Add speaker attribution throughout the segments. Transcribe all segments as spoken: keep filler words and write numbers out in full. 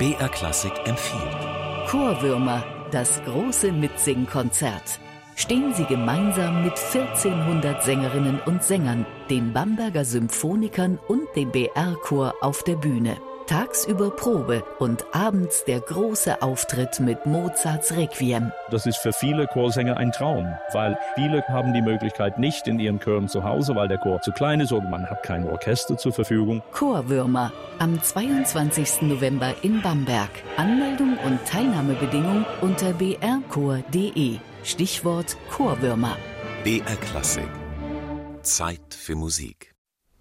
Speaker 1: B R Klassik empfiehlt.
Speaker 2: Chorwürmer, das große Mitsingkonzert. Stehen Sie gemeinsam mit vierzehnhundert Sängerinnen und Sängern, den Bamberger Symphonikern und dem B R-Chor auf der Bühne. Tagsüber Probe und abends der große Auftritt mit Mozarts Requiem.
Speaker 3: Das ist für viele Chorsänger ein Traum, weil viele haben die Möglichkeit nicht in ihren Chören zu Hause, weil der Chor zu klein ist oder man hat kein Orchester zur Verfügung.
Speaker 2: Chorwürmer am zweiundzwanzigsten November in Bamberg. Anmeldung und Teilnahmebedingung unter b r chor punkt d e. Stichwort Chorwürmer.
Speaker 1: B R Klassik. Zeit für Musik.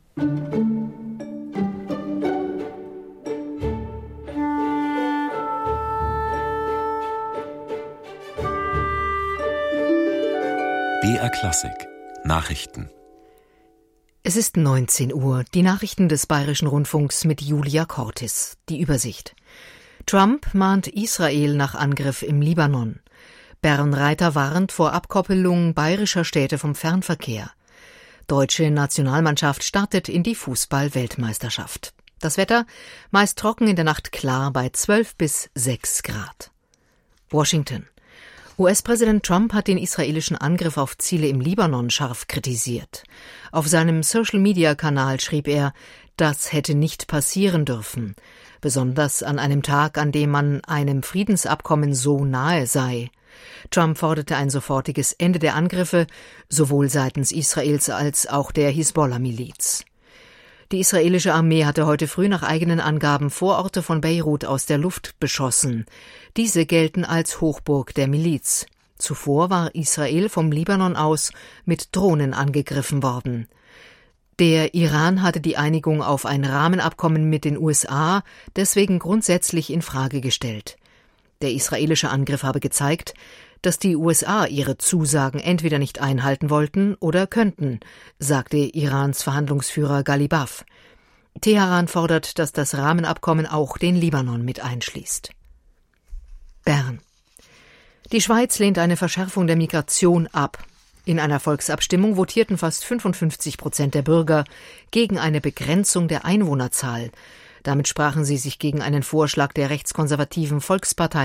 Speaker 1: B R Klassik. Nachrichten.
Speaker 4: Es ist neunzehn Uhr. Die Nachrichten des Bayerischen Rundfunks mit Julia Cortis. Die Übersicht. Trump mahnt Israel nach Angriff im Libanon. Bernreiter warnt vor Abkoppelung bayerischer Städte vom Fernverkehr. Deutsche Nationalmannschaft startet in die Fußball-Weltmeisterschaft. Das Wetter meist trocken, in der Nacht klar bei zwölf bis sechs Grad. Washington. U S-Präsident Trump hat den israelischen Angriff auf Ziele im Libanon scharf kritisiert. Auf seinem Social-Media-Kanal schrieb er, das hätte nicht passieren dürfen, besonders an einem Tag, an dem man einem Friedensabkommen so nahe sei. Trump forderte ein sofortiges Ende der Angriffe, sowohl seitens Israels als auch der Hisbollah-Miliz. Die israelische Armee hatte heute früh nach eigenen Angaben Vororte von Beirut aus der Luft beschossen. Diese gelten als Hochburg der Miliz. Zuvor war Israel vom Libanon aus mit Drohnen angegriffen worden. Der Iran hatte die Einigung auf ein Rahmenabkommen mit den U S A deswegen grundsätzlich in Frage gestellt. Der israelische Angriff habe gezeigt, dass die U S A ihre Zusagen entweder nicht einhalten wollten oder könnten, sagte Irans Verhandlungsführer Ghalibaf. Teheran fordert, dass das Rahmenabkommen auch den Libanon mit einschließt. Bern. Die Schweiz lehnt eine Verschärfung der Migration ab. In einer Volksabstimmung votierten fast fünfundfünfzig Prozent der Bürger gegen eine Begrenzung der Einwohnerzahl. Damit sprachen sie sich gegen einen Vorschlag der rechtskonservativen Volkspartei